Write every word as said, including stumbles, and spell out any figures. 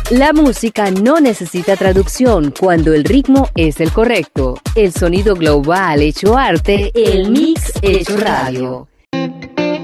La música no necesita traducción cuando el ritmo es el correcto. El sonido global hecho arte, el mix hecho radio.